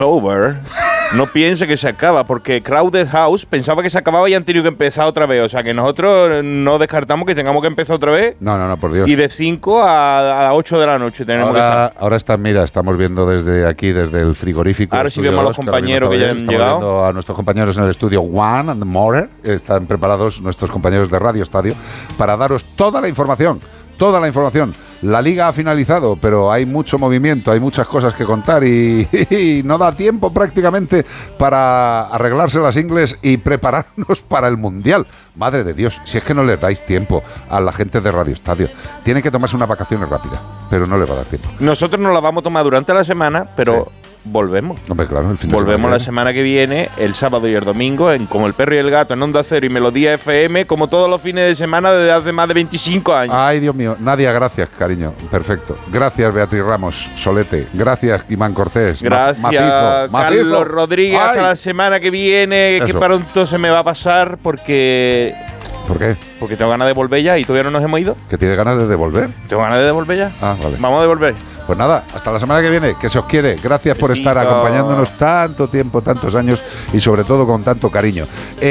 over. No piense que se acaba, porque Crowded House pensaba que se acababa y han tenido que empezar otra vez. O sea, que nosotros no descartamos que tengamos que empezar otra vez. No, por Dios. Y de 5 a 8 de la noche tenemos que estar. Ahora estamos viendo desde aquí, desde el frigorífico. Ahora sí vemos a los compañeros que ya han llegado. Estamos viendo a nuestros compañeros en el estudio One and More. Están preparados nuestros compañeros de Radio Estadio para daros toda la información. La liga ha finalizado, pero hay mucho movimiento, hay muchas cosas que contar y no da tiempo prácticamente para arreglarse las ingles y prepararnos para el Mundial. Madre de Dios, si es que no les dais tiempo a la gente de Radio Estadio. Tienen que tomarse unas vacaciones rápidas, pero no les va a dar tiempo. Nosotros nos las vamos a tomar durante la semana, pero... Sí. Volvemos. Hombre, claro, el fin de Volvemos la semana que viene, el sábado y el domingo, en Como el Perro y el Gato, en Onda Cero y Melodía FM, como todos los fines de semana desde hace más de 25 años. Ay, Dios mío. Nadia, gracias, cariño. Perfecto. Gracias, Beatriz Ramos, Solete. Gracias, Iván Cortés. Gracias, Carlos Rodríguez. Ay. Hasta la semana que viene, que pronto se me va a pasar porque... ¿Por qué? Porque tengo ganas de volver ya y todavía no nos hemos ido. ¿Que tienes ganas de devolver? Tengo ganas de devolver ya. Ah, vale. Vamos a devolver. Pues nada, hasta la semana que viene, que se os quiere. Gracias por estar acompañándonos tanto tiempo, tantos años y sobre todo con tanto cariño.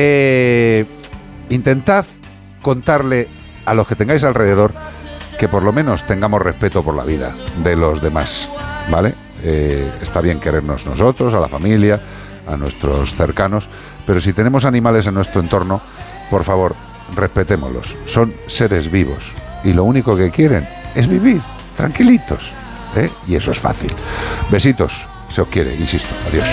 Intentad contarle a los que tengáis alrededor que por lo menos tengamos respeto por la vida de los demás, ¿vale? Está bien querernos nosotros, a la familia, a nuestros cercanos, pero si tenemos animales en nuestro entorno, por favor, respetémoslos. Son seres vivos y lo único que quieren es vivir tranquilitos, ¿eh? Y eso es fácil. Besitos, se os quiere, insisto. Adiós.